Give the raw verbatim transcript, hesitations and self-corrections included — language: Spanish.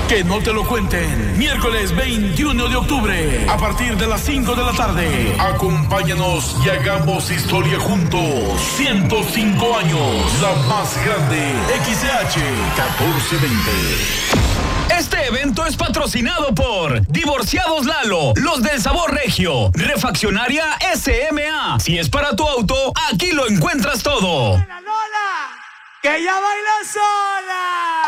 Que no te lo cuenten. Miércoles veintiuno de octubre, a partir de las cinco de la tarde. Acompáñanos y hagamos historia juntos. ciento cinco años, la más grande. X C H catorce veinte. Este evento es patrocinado por Divorciados Lalo, los del sabor regio, Refaccionaria S M A. Si es para tu auto, aquí lo encuentras todo. ¡La Lola! ¡Que ella baila sola!